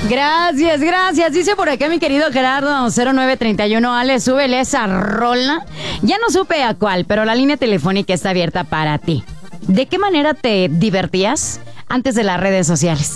Gracias, gracias. Dice por acá mi querido Gerardo 0931, Ale, súbele esa rola. Ya no supe a cuál, pero la línea telefónica está abierta para ti. ¿De qué manera te divertías antes de las redes sociales?